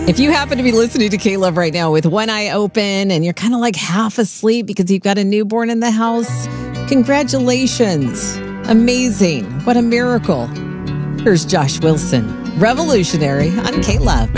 If you happen to be listening to K-Love right now with one eye open and you're kind of like half asleep because you've got a newborn in the house, congratulations. Amazing. What a miracle. Here's Josh Wilson, Revolutionary on K-Love.